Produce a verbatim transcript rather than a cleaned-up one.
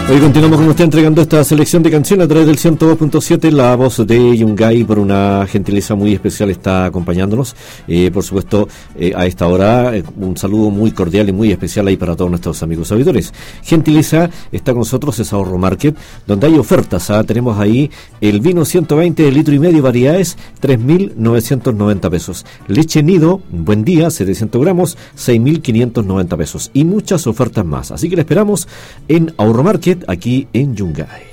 Hoy continuamos con usted entregando esta selección de canciones a través del ciento dos punto siete. La voz de Yungay, por una gentileza muy especial, está acompañándonos. Eh, por supuesto, eh, a esta hora, eh, un saludo muy cordial y muy especial ahí para todos nuestros amigos auditores. Gentileza está con nosotros, es Ahorro Market, donde hay ofertas. ¿ah? Tenemos ahí el vino ciento veinte de litro y medio, variedades, tres mil novecientos noventa pesos. Leche Nido, buen día, setecientos gramos, seis mil quinientos noventa pesos. Y muchas ofertas más. Así que la esperamos en Ahorro Market, aquí en Yungay.